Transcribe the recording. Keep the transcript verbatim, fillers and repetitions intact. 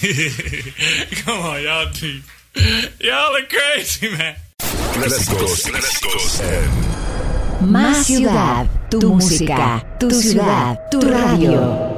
Come on, y'all deep. Y'all are crazy, man. Clásicos, clásicos en Más ciudad, tu música, tu ciudad, tu radio.